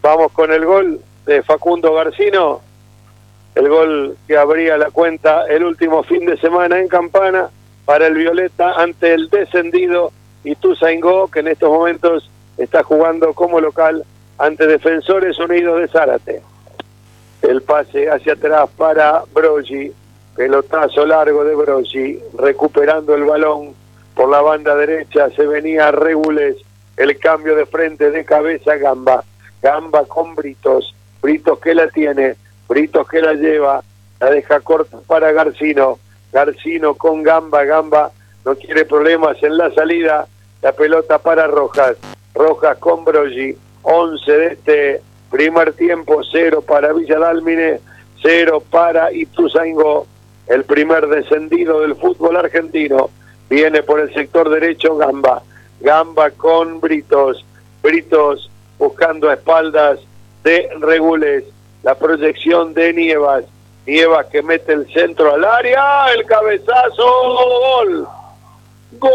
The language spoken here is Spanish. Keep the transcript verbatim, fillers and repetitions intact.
Vamos con el gol de Facundo Garcino, el gol que abría la cuenta el último fin de semana en Campana para el Violeta ante el descendido Ituzaingó, que en estos momentos está jugando como local ante Defensores Unidos de Zárate. El pase hacia atrás para Broggi, pelotazo largo de Broggi, recuperando el balón por la banda derecha, se venía Regules, el cambio de frente de cabeza Gamba, Gamba con Britos, Britos que la tiene, Britos que la lleva, la deja corta para Garcino, Garcino con Gamba, Gamba no quiere problemas en la salida, la pelota para Rojas, Rojas con Broggi, once de este primer tiempo, cero para Villa Dálmine, cero para Ituzaingó, el primer descendido del fútbol argentino, viene por el sector derecho Gamba, Gamba con Britos, Britos buscando a espaldas de Regules, la proyección de Nievas, Nievas que mete el centro al área, el cabezazo, gol.